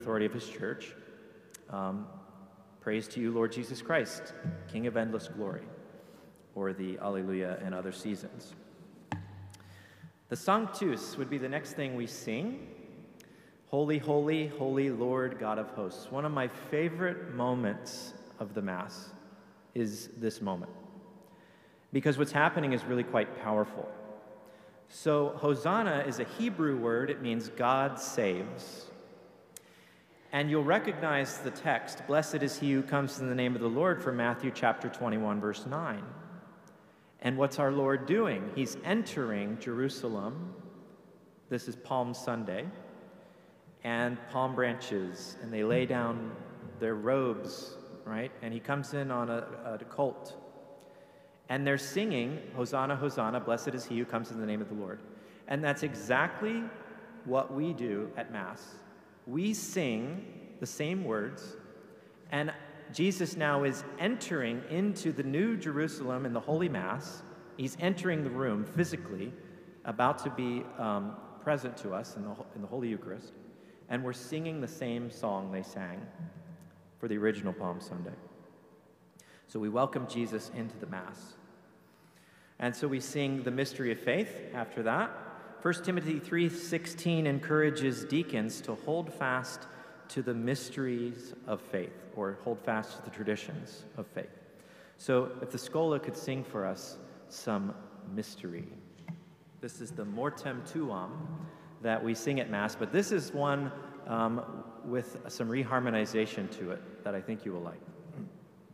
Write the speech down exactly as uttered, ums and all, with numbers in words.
authority of his church. Um, praise to you, Lord Jesus Christ, King of endless glory, or the Alleluia and other seasons. The Sanctus would be the next thing we sing. Holy, holy, holy Lord God of hosts. One of my favorite moments of the Mass is this moment, because what's happening is really quite powerful. So Hosanna is a Hebrew word. It means God saves. And you'll recognize the text, blessed is he who comes in the name of the Lord, from Matthew chapter twenty-one, verse nine. And what's our Lord doing? He's entering Jerusalem. This is Palm Sunday. And palm branches, and they lay down their robes, right? And he comes in on a, a colt. And they're singing, Hosanna, Hosanna, blessed is he who comes in the name of the Lord. And that's exactly what we do at Mass. We sing the same words, and Jesus now is entering into the new Jerusalem in the Holy Mass. He's entering the room physically, about to be um, present to us in the, in the Holy Eucharist, and we're singing the same song they sang for the original Palm Sunday. So we welcome Jesus into the Mass. And so we sing the Mystery of Faith after that. First Timothy three sixteen encourages deacons to hold fast to the mysteries of faith, or hold fast to the traditions of faith. So if the Schola could sing for us some mystery. This is the Mortem Tuum that we sing at Mass, but this is one um, with some reharmonization to it that I think you will like.